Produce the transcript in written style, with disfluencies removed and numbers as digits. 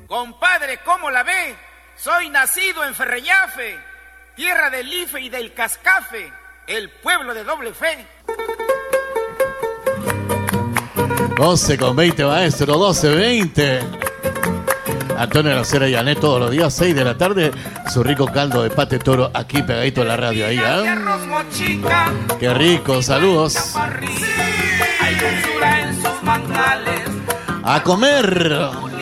Compadre, ¿cómo la ve? Soy nacido en Ferreñafe, tierra del Ife y del Cascafe, el pueblo de doble fe. 12:20, maestro, 12:20. Antonio Nacera y Anet todos los días, 6 de la tarde, su rico caldo de pate toro aquí pegadito a la radio ahí, ¿eh? Qué rico, saludos. A comer.